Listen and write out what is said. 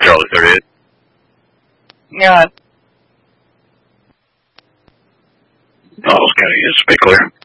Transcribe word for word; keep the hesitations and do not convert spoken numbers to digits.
Charlie thirty-eight. Yeah. Miles County is to be clear.